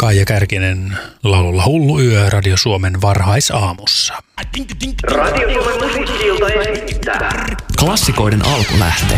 Kaija Kärkinen laululla Hullu yö Radio Suomen varhaisaamussa. Radio Suomen musiikki-ilta esittää klassikoiden alkulähteet.